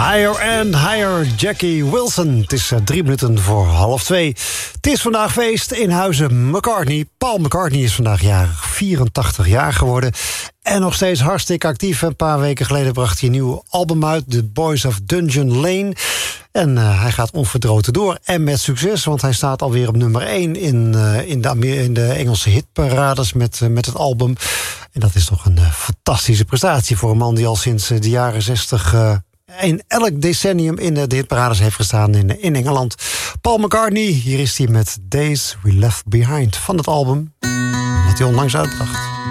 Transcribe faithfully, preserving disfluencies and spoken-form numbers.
Higher and Higher, Jackie Wilson. Het is uh, drie minuten voor half twee. Het is vandaag feest in huizen McCartney. Paul McCartney is vandaag jarig, vierentachtig jaar geworden. En nog steeds hartstikke actief. Een paar weken geleden bracht hij een nieuw album uit, The Boys of Dungeon Lane. En uh, hij gaat onverdroten door. En met succes, want hij staat alweer op nummer één in, uh, in, de, in de Engelse hitparades met, uh, met het album. En dat is toch een uh, fantastische prestatie voor een man die al sinds uh, de jaren zestig... Uh, in elk decennium in de hitparades heeft gestaan in, in Engeland. Paul McCartney, hier is hij met Days We Left Behind van het album dat hij onlangs uitbracht.